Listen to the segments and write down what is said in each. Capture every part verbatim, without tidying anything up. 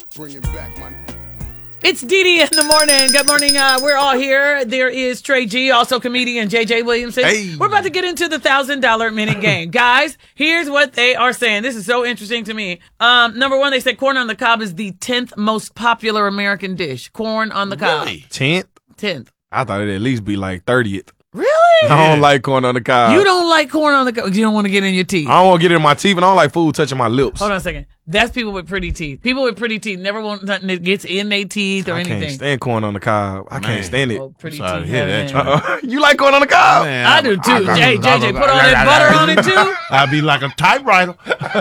Bringing back my... It's Dee Dee in the morning. Good morning. Uh, we're all here. There is Trey G, also comedian J J Williamson. Hey. We're about to get into the one thousand dollar minute game. Guys, here's what they are saying. This is so interesting to me. Um, number one, they said corn on the cob is the tenth most popular American dish. Corn on the cob. Really? tenth? tenth. I thought it'd at least be like thirtieth. Really? I don't like corn on the cob. You don't like corn on the cob. You don't want to get in your teeth. I don't want to get it in my teeth, and I don't like food touching my lips. Hold on a second. That's people with pretty teeth. People with pretty teeth never want nothing that gets in their teeth or I anything. can't stand corn on the cob. I Man. can't stand it. Oh, pretty Sorry to teeth. hear have that, it. Uh-uh. You like corn on the cob? Man, I do too. I- I- Hey, J J, I- put all I- that I- butter on it too. I'd be like a typewriter.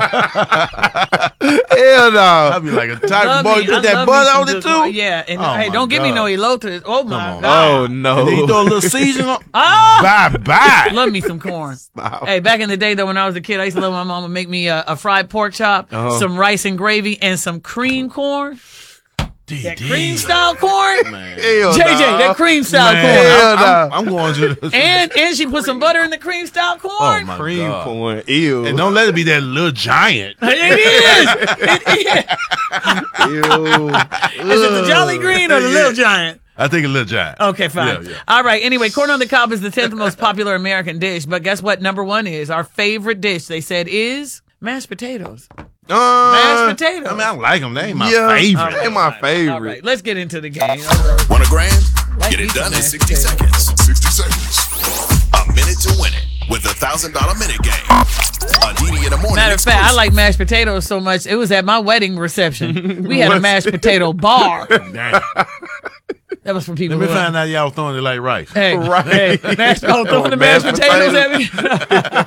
Hell no. I'd be like a typewriter. Love Boy, me. put I that love butter me some on it good too. corn. Yeah, and Oh, hey, my don't give me God. no elote. Oh my Come on. God. Oh, no. And then you throw a little seasoning on. Oh, Bye bye. love me some corn. Hey, back in the day though, when I was a kid, I used to love my mama make me a, a fried pork chop, Uh-huh. some rice and gravy, and some cream corn. D That D. cream style corn. Man. Hell J J, no. that cream style Man, corn. Hell I'm, no. I'm going to the, And and she put some butter in the cream style oh corn. my Cream God. corn. Ew. And don't let it be that little giant. It is. It is. Ew. Is it the Jolly Green or the Yeah. Little Giant? I think a little giant. Okay, fine. Yeah, yeah. All right. Anyway, corn on the cob is the tenth most popular American dish. But guess what? Number one is our favorite dish. They said is mashed potatoes. Uh, Mashed potatoes. I mean, I like them. They ain't my yeah, favorite. They my favorite. All right. Let's get into the game. All right. Want a grand? Like Get me it some done in mashed sixty potatoes. seconds. sixty seconds. A minute to win it with the one thousand dollar minute game. A Dee Dee in the morning. Matter of fact, I exclusive. like mashed potatoes so much. It was at my wedding reception. We had a What's- mashed potato bar. Damn. That was for people. Let me who find out y'all throwing it like rice. Hey, Right. hey, mashed, oh, throwing the mashed, Mashed potatoes at me.